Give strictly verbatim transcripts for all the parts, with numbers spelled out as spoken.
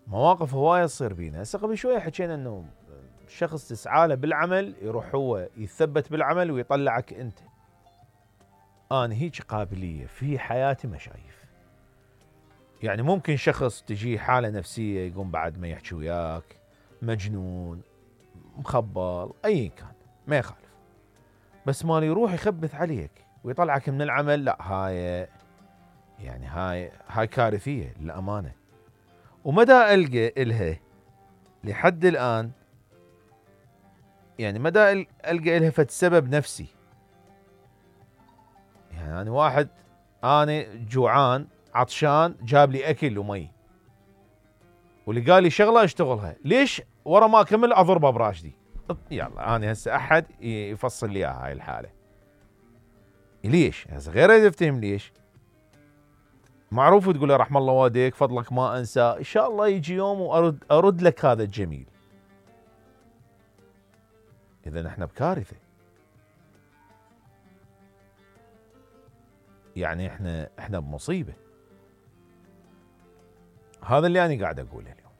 مواقف هواية تصير بينا. هسه قبل شوية حكينا انه الشخص تسعى له بالعمل يروح هو يثبت بالعمل ويطلعك انت. انا هيك قابلية في حياتي ما شايف. يعني ممكن شخص تجي حالة نفسية يقوم بعد ما يحكي وياك مجنون مخبل اي كان ما يخالف، بس مال يروح يخبث عليك ويطلعك من العمل، لا هاي يعني هاي هاي كارثية للأمانة. ومدى ألقى إلها لحد الآن، يعني مدى ألقى إلها فد سبب نفسي. يعني أنا واحد أنا جوعان عطشان جاب لي أكل ومي ولقى لي شغلة أشتغلها، ليش ورا ما أكمل أضربه براشدي؟ يلا أنا هسه أحد يفصل لي هاي الحالة ليش؟ هسه غير يفتهم ليش. معروف تقول له رحم الله والديك فضلك ما انسى، ان شاء الله يجي يوم وارد ارد لك هذا الجميل. اذا احنا بكارثه، يعني احنا احنا بمصيبه. هذا اللي انا قاعد اقوله اليوم.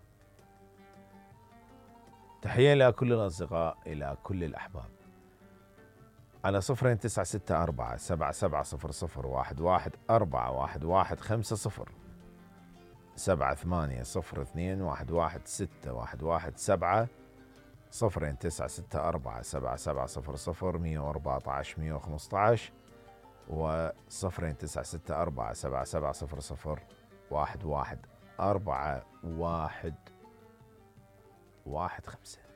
تحيه الى كل الاصدقاء، الى كل الاحباب، على صفرين تسعة ستة أربعة سبعة سبعة صفر صفر واحد واحد أربعة واحد واحد خمسة صفر سبعة ثمانية صفر اثنين واحد واحد ستة واحد واحد سبعة صفرين تسعة ستة أربعة سبعة سبعة صفر صفر مية وأربعة عشر مية وخمسة عشر وصفرين تسعة ستة أربعة سبعة سبعة صفر صفر واحد واحد أربعة واحد واحد خمسة.